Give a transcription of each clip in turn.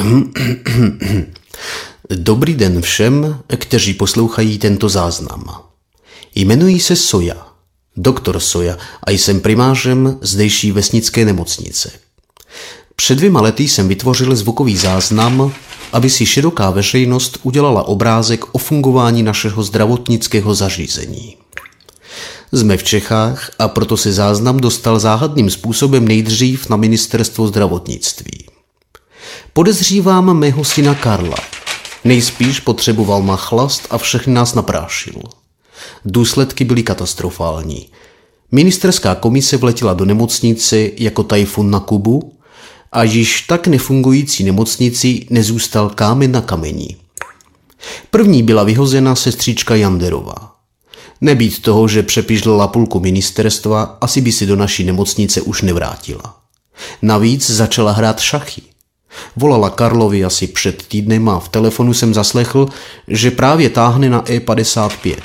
Dobrý den všem, kteří poslouchají tento záznam. Jmenuji se Soja, doktor Soja, a jsem primářem zdejší vesnické nemocnice. Před 2 lety jsem vytvořil zvukový záznam, aby si široká veřejnost udělala obrázek o fungování našeho zdravotnického zařízení. Jsme v Čechách a proto se záznam dostal záhadným způsobem nejdřív na ministerstvo zdravotnictví. Podezřívám mého syna Karla. Nejspíš potřeboval na chlast a všechny nás naprášil. Důsledky byly katastrofální. Ministerská komise vletěla do nemocnice jako tajfun na Kubu a již tak nefungující nemocnici nezůstal kámen na kameni. První byla vyhozena sestřička Janderová. Nebýt toho, že přepižlila půlku ministerstva, asi by si do naší nemocnice už nevrátila. Navíc začala hrát šachy. Volala Karlovi asi před týdnem a v telefonu jsem zaslechl, že právě táhne na E55.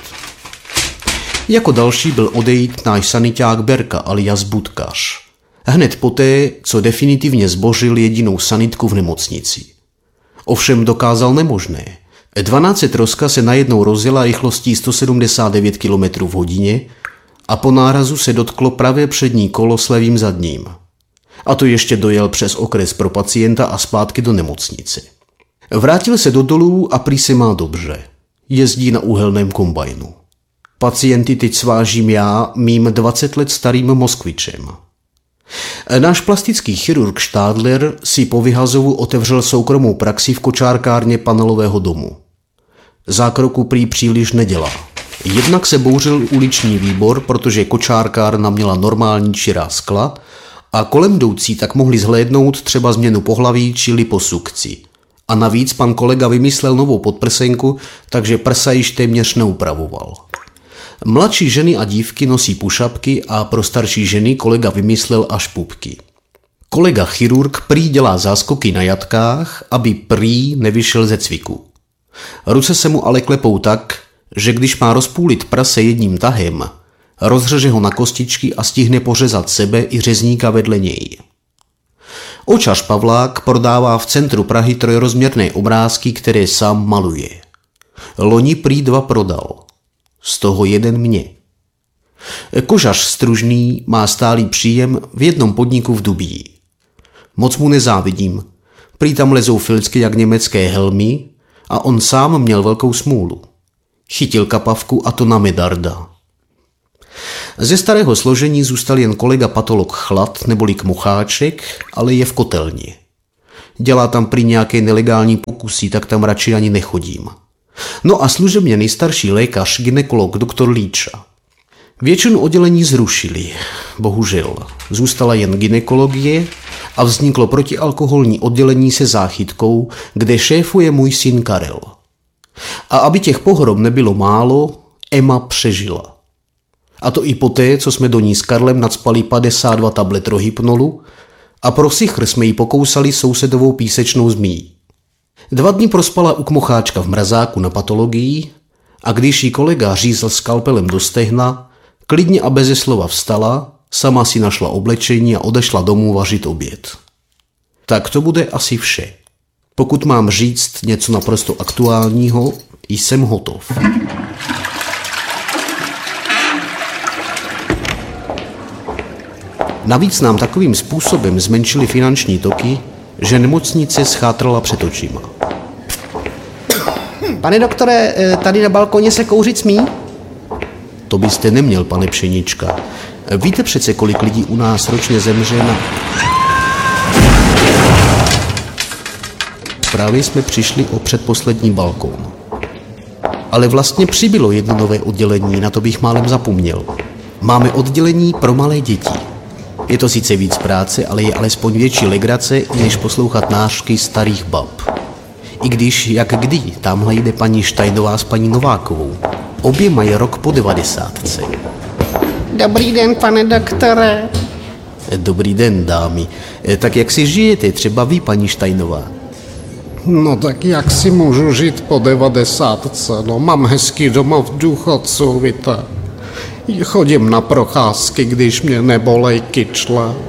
Jako další byl odejít náš saniťák Berka alias Budkař. Hned poté, co definitivně zbořil jedinou sanitku v nemocnici. Ovšem dokázal nemožné. 12 troska se najednou rozjela rychlostí 179 km v hodině a po nárazu se dotklo pravé přední kolo s levým zadním. A to ještě dojel přes okres pro pacienta a zpátky do nemocnice. Vrátil se do dolů a prý se má dobře. Jezdí na uhelném kombajnu. Pacienty teď svážím já, mým 20 let starým Moskvičem. Náš plastický chirurg Štádler si po vyhazovu otevřel soukromou praxi v kočárkárně panelového domu. Zákroku prý příliš nedělá. Jednak se bouřil uliční výbor, protože kočárkárna měla normální čirá skla a kolem jdoucí tak mohli zhlédnout třeba změnu pohlaví či liposukci. A navíc pan kolega vymyslel novou podprsenku, takže prsa již téměř neupravoval. Mladší ženy a dívky nosí pušapky a pro starší ženy kolega vymyslel až pupky. Kolega chirurg prý dělá záskoky na jatkách, aby prý nevyšel ze cviku. Ruce se mu ale klepou tak, že když má rozpůlit prase jedním tahem, rozřeže ho na kostičky a stihne pořezat sebe i řezníka vedle něj. Očař Pavlák prodává v centru Prahy trojrozměrné obrázky, které sám maluje. Loni prý 2 prodal. Z toho 1 mě. Kožař Stružný má stálý příjem v jednom podniku v Dubí. Moc mu nezávidím. Prý tam lezou filcky jak německé helmy a on sám měl velkou smůlu. Chytil kapavku a to na medarda. Ze starého složení zůstal jen kolega patolog Chlad neboli Kmucháček, ale je v kotelně. Dělá tam prý nějaké nelegální pokusy, tak tam radši ani nechodím. No a služebně nejstarší lékař, gynekolog doktor Líča. Většinu oddělení zrušili, bohužel. Zůstala jen gynekologie a vzniklo protialkoholní oddělení se záchytkou, kde šéfuje můj syn Karel. A aby těch pohrom nebylo málo, Emma přežila. A to i poté, co jsme do ní s Karlem nacpali 52 tablet rohypnolu a pro sichr jsme jí pokousali sousedovou písečnou zmí. 2 dny prospala u Kmocháčka v mrazáku na patologii a když jí kolega řízl skalpelem do stehna, klidně a beze slova vstala, sama si našla oblečení a odešla domů vařit oběd. Tak to bude asi vše. Pokud mám říct něco naprosto aktuálního, jsem hotov. Navíc nám takovým způsobem zmenšili finanční toky, že nemocnice schátrala před očima. Pane doktore, tady na balkoně se kouřit smí? To byste neměl, pane Pšenička. Víte přece, kolik lidí u nás ročně zemře na... Právě jsme přišli o předposlední balkón. Ale vlastně přibylo jedno nové oddělení, na to bych málem zapomněl. Máme oddělení pro malé děti. Je to sice víc práce, ale je alespoň větší legrace, než poslouchat nářky starých bab. I když, jak kdy, tamhle jde paní Štajnová s paní Novákovou. Obě mají rok po 90. Dobrý den, pane doktore. Dobrý den, dámy. Tak jak si žijete, třeba vy, paní Štajnová? No tak jak si můžu žít po 90? No mám hezký domov důchodců, víte. Chodím na procházky, když mě nebolej kyčle.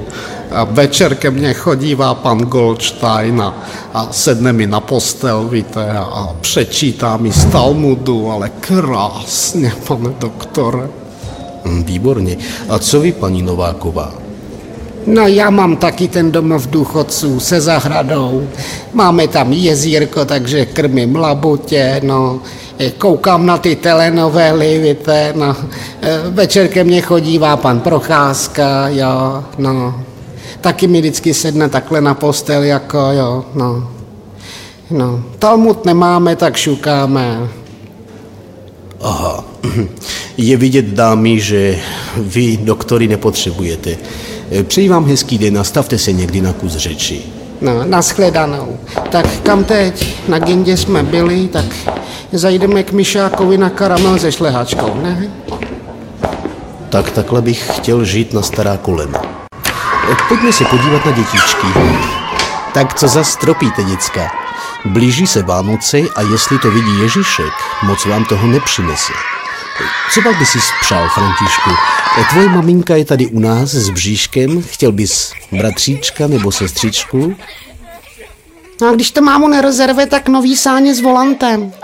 A večer ke mně chodívá pan Goldstein a sedne mi na postel, víte, a přečítá mi z Talmudu, ale krásně, pane doktore. Výborně. A co vy, paní Nováková? No já mám taky ten domov důchodců se zahradou. Máme tam jezírko, takže krmím labutě, no. Koukám na ty telenovely, víte, no. Večer ke mně chodívá pan Procházka, jo, no. Taky mi vždycky sedne takhle na postel, jako jo, no. No, Talmud nemáme, tak šukáme. Aha. Je vidět, dámy, že vy doktory nepotřebujete. Přeji vám hezký den a stavte se někdy na kus řeči. No, nashledanou. Tak kam teď? Na Gindě jsme byli, tak zajdeme k Myšákovi na karamel se šlehačkou, ne? Tak takhle bych chtěl žít na stará kolena. Pojďme se podívat na dětičky. Tak co za stropíte, děcka? Blíží se Vánoce a jestli to vidí Ježíšek, moc vám toho nepřinese. Co pak by si spřál, Františku? Tvoje maminka je tady u nás s bříškem, chtěl bys bratříčka nebo sestřičku? No a když to mámu nerezerve, tak nový sáně s volantem.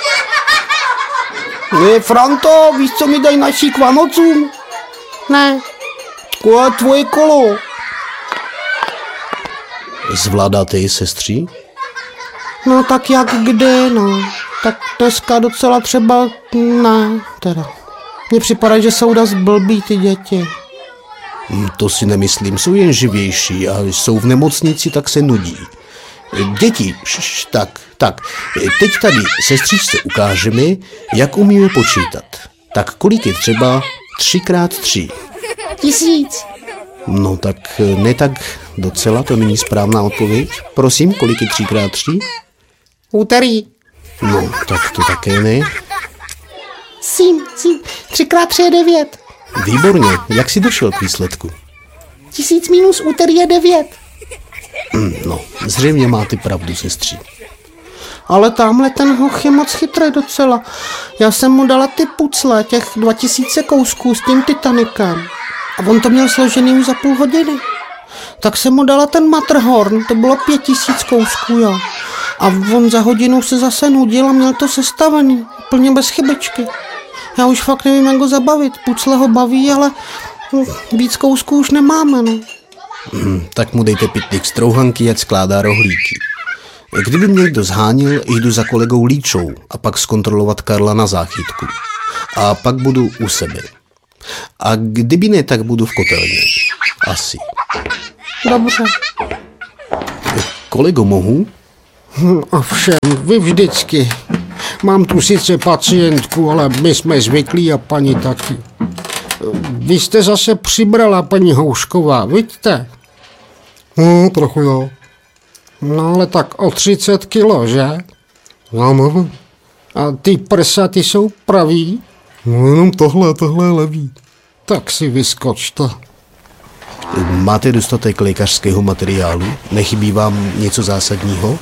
Franto, víš, co mi dají naší k Vánocům? Ne. Tvoje kolo. Zvládáte ji, sestří? No tak jak kdy, no. Tak dneska docela třeba, ne, teda. Mně připadá, že jsou dost blbý ty děti. To si nemyslím, jsou jen živější a jsou v nemocnici, tak se nudí. Děti, tak, teď tady sestřičce ukážeme, jak umíme počítat. Tak kolik je třeba 3x3? 1000. No tak ne tak docela, to není správná odpověď. Prosím, kolik je 3x3? Úterý. No, tak to také ne. Sím. 3x3 je 9. Výborně, jak jsi došel k výsledku? 1000 minus úterý je 9. No, zřejmě máte pravdu, sestří. Ale tamhle ten hoch je moc chytrý docela. Já jsem mu dala ty pucle, těch 2000 kousků s tím Titanikem. A on to měl složený už za půl hodiny. Tak jsem mu dala ten Matterhorn, to bylo 5000 kousků, jo. A on za hodinu se zase nudil a měl to sestavený, úplně bez chybečky. Já už fakt nevím, jak ho zabavit. Pucle ho baví, ale víc kousků už nemáme, no. Tak mu dejte pytlík strouhanky, ať skládá rohlíky. Kdyby mě někdo zhánil, jdu za kolegou Líčou a pak zkontrolovat Karla na záchytku. A pak budu u sebe. A kdyby ne, tak budu v kotelně. Asi. Dobře. Kolego, mohu? Ovšem, vy vždycky. Mám tu sice pacientku, ale my jsme zvyklí a paní taky. Vy jste zase přibrala, paní Houšková, vidíte? No, trochu jo. No ale tak o 30 kilo, že? Ano, A ty prsa, ty jsou pravý? no jenom tohle je levý. Tak si vyskočte. Máte dostatek lékařského materiálu? Nechybí vám něco zásadního?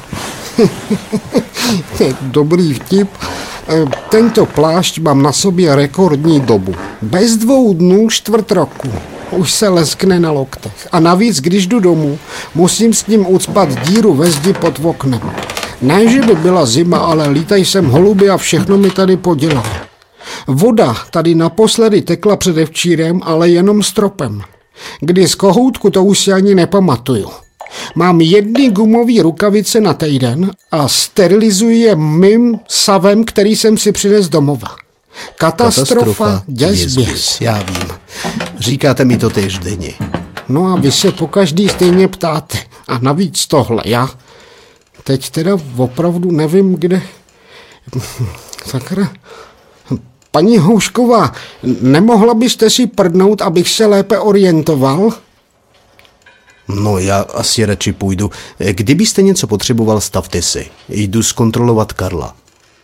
Dobrý vtip. Tento plášť mám na sobě rekordní dobu. Bez 2 dnů 1/4 roku. Už se leskne na loktech. A navíc, když jdu domů, musím s ním ucpat díru ve zdi pod oknem. Ne, že by byla zima, ale lítají sem holuby a všechno mi tady podělá. Voda tady naposledy tekla předevčírem, ale jenom stropem. Kdy z kohoutku, to už si ani nepamatuju. Mám 1 gumový rukavice na týden a sterilizuji je mým savem, který jsem si přines domova. Katastrofa, děs. Já vím. Říkáte mi to též denně. No a vy se pokaždý stejně ptáte. A navíc tohle, já teď teda opravdu nevím, kde... Sakra... Paní Houšková, nemohla byste si prdnout, abych se lépe orientoval? No, já asi radši půjdu. Kdybyste něco potřeboval, stavte se. Jdu zkontrolovat Karla.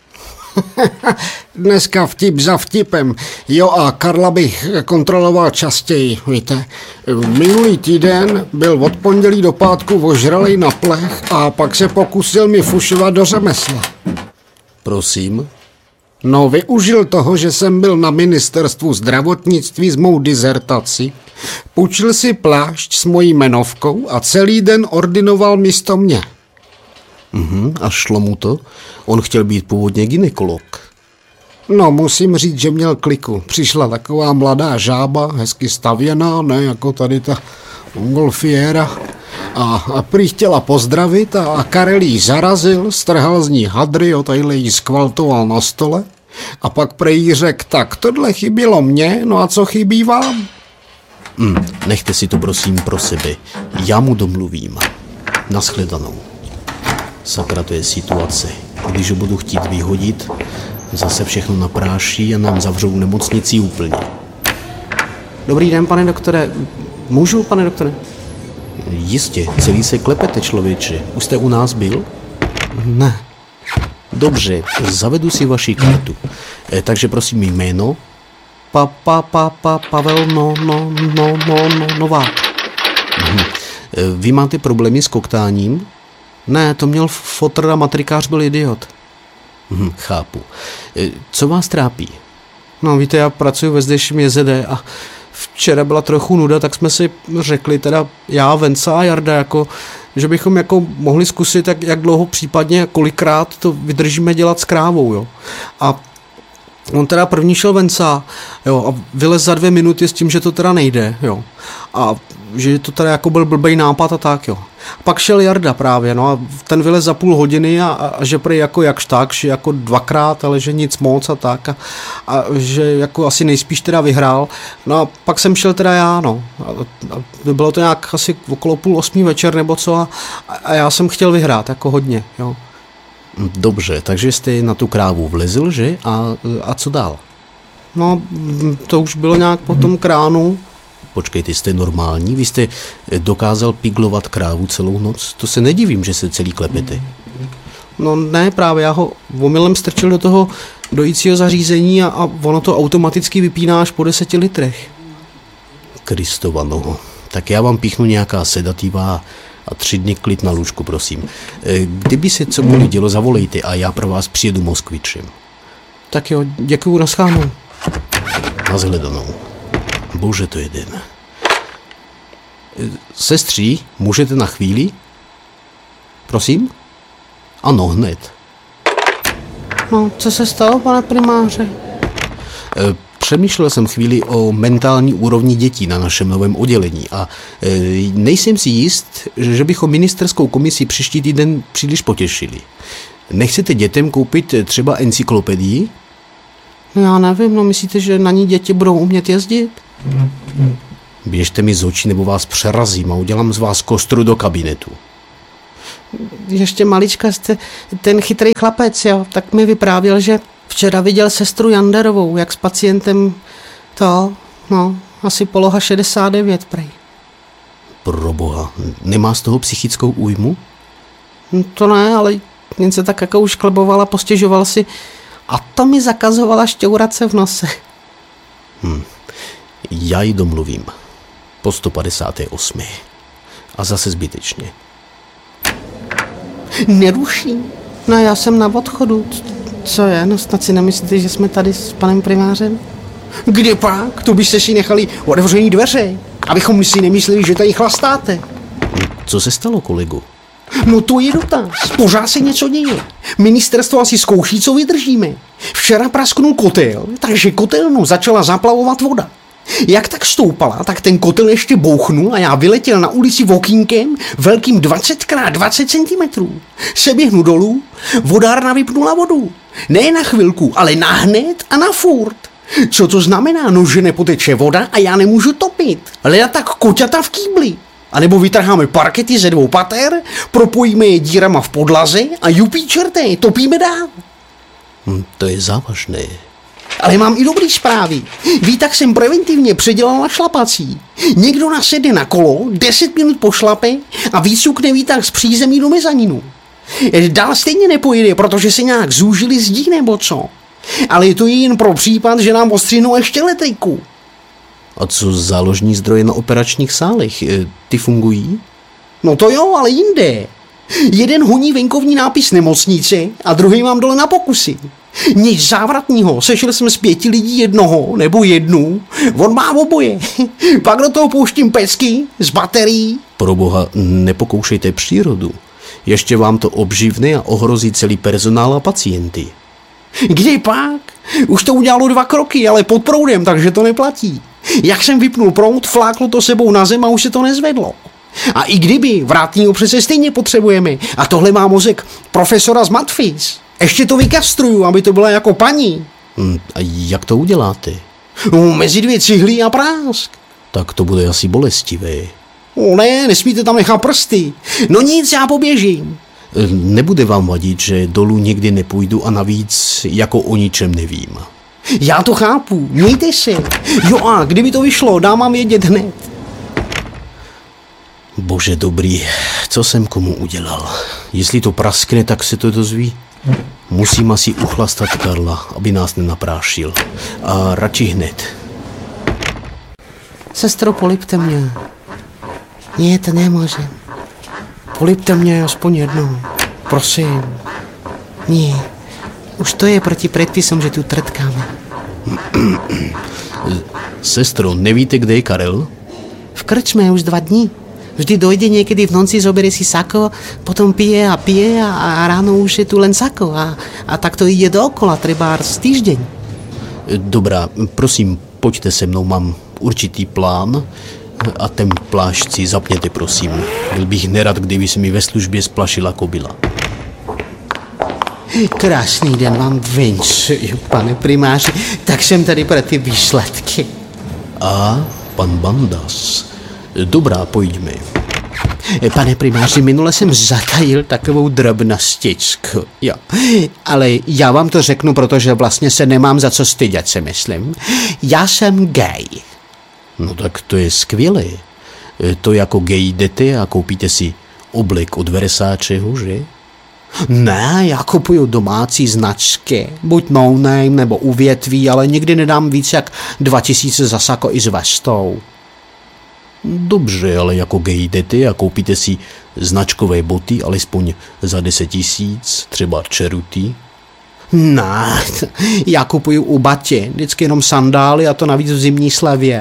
Dneska vtip za vtipem. Jo, a Karla bych kontroloval častěji, víte. Minulý týden byl od pondělí do pátku ožralej na plech a pak se pokusil mi fušovat do řemesla. Prosím. No, využil toho, že jsem byl na ministerstvu zdravotnictví s mou dizertací, půjčil si plášť s mojí jmenovkou a celý den ordinoval místo mě. A šlo mu to? On chtěl být původně gynekolog. No, musím říct, že měl kliku. Přišla taková mladá žába, hezky stavěná, ne jako tady ta Montgolfiera. A prý chtěla pozdravit a Karel jí zarazil, strhal z ní hadry, tadyhle jí skvaltoval na stole a pak prej jí řekl, tak tohle chybělo mně, no a co chybí vám? Nechte si to prosím pro sebe. Já mu domluvím. Naschledanou. Sakra, to je situace. Když ho budu chtít vyhodit, zase všechno napráší a nám zavřou nemocnici úplně. Dobrý den, pane doktore. Můžu, pane doktore? Jistě, celý se klepete, člověče. Už jste u nás byl? Ne. Dobře, zavedu si vaši kartu. Takže prosím jméno. Pavel Novák. Vy máte problémy s koktáním? Ne, to měl fotr a matrikář byl idiot. Chápu. Co vás trápí? No víte, já pracuji ve zdejším JZD a včera byla trochu nuda, tak jsme si řekli, teda já, Venca a Jarda, jako, že bychom jako mohli zkusit, jak dlouho případně, kolikrát to vydržíme dělat s krávou, jo. A on teda první šel Venca, jo, a vylez za 2 minuty s tím, že to teda nejde, jo. A že to teda jako byl blbej nápad a tak, jo. A pak šel Jarda právě, no a ten vylez za půl hodiny a že prý jako jakž tak, že jako 2krát, ale že nic moc a tak a že jako asi nejspíš teda vyhrál. No a pak jsem šel teda já, no. A bylo to nějak asi okolo 7:30 večer nebo co a já jsem chtěl vyhrát, jako hodně, jo. Dobře, takže jste na tu krávu vlezl, že? A co dál? No, to už bylo nějak po tom kránu. Počkejte, jste normální? Vy jste dokázal piglovat krávu celou noc? To se nedivím, že se celý klepete. No ne, právě já ho omylem strčil do toho dojícího zařízení a ono to automaticky vypíná až po 10 litrech. Kristova noho. Tak já vám píchnu nějaká sedativa a 3 dny klid na lůžku, prosím. Kdyby se cokoliv dělo, zavolejte a já pro vás přijedu Moskvičem. Tak jo, děkuju, naschledanou. Nashledanou. Bože, to je den. Sestří, můžete na chvíli? Prosím? Ano, hned. No, co se stalo, pane primáře? Přemýšlel jsem chvíli o mentální úrovni dětí na našem novém oddělení a nejsem si jist, že bychom ministerskou komisi příští týden příliš potěšili. Nechcete dětem koupit třeba encyklopedii? No já nevím, no myslíte, že na ní děti budou umět jezdit? Běžte mi z očí, nebo vás přerazím a udělám z vás kostru do kabinetu. Ještě malička jste ten chytrý chlapec, jo, tak mi vyprávěl, že včera viděl sestru Janderovou, jak s pacientem asi poloha 69, prej. Proboha, nemá z toho psychickou újmu? To ne, ale jen se tak jako už klebovala, postěžoval si a to mi zakazovala šťourat se v nose. Já ji domluvím. Po 158. A zase zbytečně. Neruší. No já jsem na odchodu. Co je? No snad si nemyslíte, že jsme tady s panem primářem? Kde pak? To byste si nechali otevřený dveře. Abychom si nemysleli, že tady chlastáte. Co se stalo, kolego? No to je dotaz. Pořád se něco děje. Ministerstvo asi zkouší, co vydržíme. Včera prasknul kotel, takže kotelnu začala zaplavovat voda. Jak tak stoupala, tak ten kotel ještě bouchnul a já vyletěl na ulici okýnkem velkým 20x20 cm. Seběhnu dolů, vodárna vypnula vodu. Ne na chvilku, ale nahned a na furt. Co to znamená? No, že nepoteče voda a já nemůžu topit. Ale tak koťata v kýbli. A nebo vytrháme parkety ze 2 pater, propojíme je dírama v podlaze a jupí čerté, topíme dál. To je závažné. Ale mám i dobrý zprávy. Tak jsem preventivně předělal na šlapací. Někdo nasedne na kolo, 10 minut pošlape a výcukne výtah z přízemí do mezaninu. Dál stejně nepojede, protože se nějak zúžili zdí nebo co. Ale je to jen pro případ, že nám ostřihnou ještě letejku. A co záložní zdroje na operačních sálech? Ty fungují? No to jo, ale jinde. Jeden honí venkovní nápis nemocnice a druhý mám dole na pokusy. Nic závratního, sešel jsem z 5 lidí jednoho nebo jednu, on má oboje. Pak do toho pouštím pecky z baterií. Proboha, nepokoušejte přírodu. Ještě vám to obživne a ohrozí celý personál a pacienty. Kdy pak? Už to udělalo 2 kroky, ale pod proudem, takže to neplatí. Jak jsem vypnul proud, fláklo to sebou na zem a už se to nezvedlo. A i kdyby, vrátního přece stejně potřebujeme. A tohle má mozek profesora z Matfis. Ještě to vykastruju, aby to byla jako paní. A jak to uděláte? Mezi 2 cihly a prásk. Tak to bude asi bolestivé. Ne, nesmíte tam nechat prsty. No nic, já poběžím. Nebude vám vadit, že dolů nikdy nepůjdu a navíc jako o ničem nevím. Já to chápu, mějte se. Jo a kdyby to vyšlo, dám vám vědět hned. Bože dobrý, co jsem komu udělal? Jestli to praskne, tak se to dozví. Musím asi uchlastat Karla, aby nás nenaprášil. A radši hned. Sestro, polipte mě. Ne, to nemůžem. Polipte mě aspoň jednou. Prosím. Ne. Už to je proti předpisům, že tu trtkáme. Sestro, nevíte, kde je Karel? V krčme už 2 dní. Vždy dojde někdy v noci, zobere si sako, potom pije a ráno už je tu len sako. A tak to jde dookola, třeba z týždeň. Dobrá, prosím, pojďte se mnou, mám určitý plán. A ten plášť si zapněte, prosím. Byl bych nerad, kdyby se mi ve službě splašila kobila. Krásný den vám venčuju, pane primáři. Tak jsem tady pro ty výsledky. A pan Bandas. Dobrá, pojďme. Pane primáři, minule jsem zatajil takovou drobnostičku. Jo, ale já vám to řeknu, protože vlastně se nemám za co stydět, si myslím. Já jsem gay. No tak to je skvělé. To jako gay jdete a koupíte si oblek od Versaceho, že? Ne, já kupuju domácí značky, buď No Name nebo u Větví, ale nikdy nedám víc jak 2000 za sako i s vestou. Dobře, ale jako gay jdete a koupíte si značkové boty alespoň za 10 000, třeba čeruty. Ne, já kupuju u batě, vždycky jenom sandály a to navíc v zimní slevě.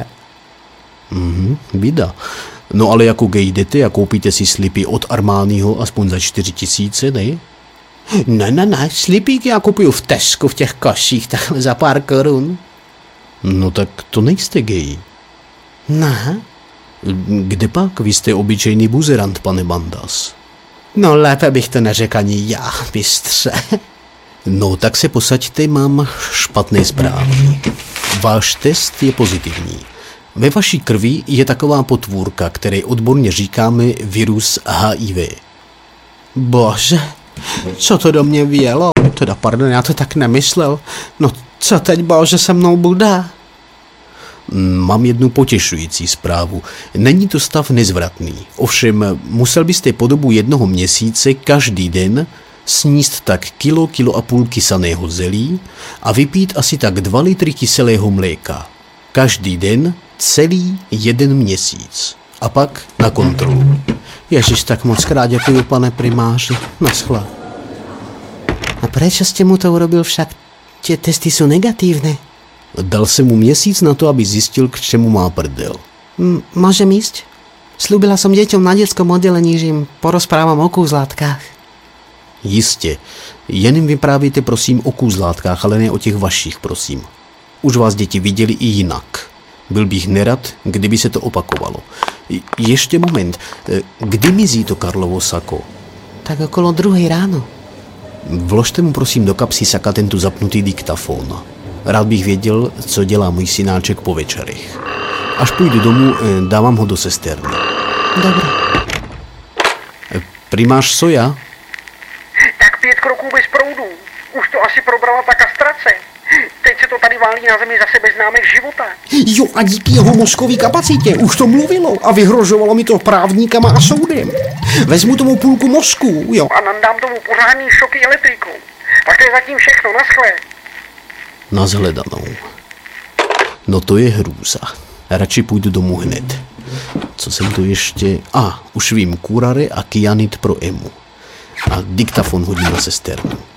Bída. No ale jako gay jdete a koupíte si slipy od Armaniho aspoň za 4 000, ne? Ne, slipíky já kupuju v Tesku v těch koších, takhle za pár korun. No tak to nejste gay. Ne? Kde pak? Vy jste obyčejný buzerant, pane Bandas. No lépe bych to neřekl ani já, mistře. No tak se posaďte, mám špatné zprávy. Váš test je pozitivní. Ve vaší krvi je taková potvůrka, které odborně říkáme virus HIV. Bože, co to do mě vělo? Teda pardon, já to tak nemyslel. No co teď, bože, se mnou bude? Mám jednu potěšující zprávu. Není to stav nezvratný. Ovšem, musel byste po dobu 1 měsíce každý den sníst tak kilo a půl kysaného zelí a vypít asi tak 2 litry kyselého mléka. Každý den celý 1 měsíc. A pak na kontrolu. Ježiš, tak moc krát děkuju, pane primáři. Naschle. A proč jste mu to urobil však? Tě testy jsou negativní. Dal jsem mu měsíc na to, aby zjistil, k čemu má prdel. Můžem jíst? Slúbila som deťom na detskom oddelení, že jim porozprávam o kůzlátkách. Jistě. Jen jim vyprávějte prosím o kůzlátkách, ale ne o těch vašich, prosím. Už vás děti viděli i jinak. Byl bych nerad, kdyby se to opakovalo. Ještě moment. Kdy mizí to Karlovo sako? Tak okolo 2 ráno. Vložte mu prosím do kapsy saka tento zapnutý diktafon. Rád bych věděl, co dělá můj synáček po večerech. Až půjdu domů, dávám ho do sesterny. Dobré. Primář Soja? Tak 5 kroků bez proudu. Už to asi probrala ta kastrace. Teď se to tady válí na zemi zase bez známek života. Jo, a díky jeho mozkový kapacitě už to mluvilo a vyhrožovalo mi to právníkama a soudem. Vezmu tomu půlku mozku, jo. A nandám tomu pořádný šoky elektrikou. Tak to je zatím všechno, naschle. Nazhledanou. No to je hrůza. Radši půjdu domů hned. Co jsem tu ještě... už vím, kurare a kyanid pro Emu. A diktafon hodím na sesternu.